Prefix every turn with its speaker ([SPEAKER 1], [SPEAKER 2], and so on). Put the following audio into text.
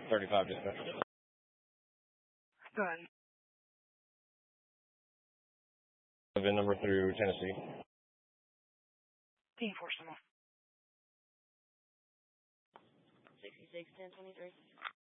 [SPEAKER 1] 35 dispatch.
[SPEAKER 2] Go ahead.
[SPEAKER 1] VIN number through Tennessee.
[SPEAKER 2] Team Force number.
[SPEAKER 3] 661023.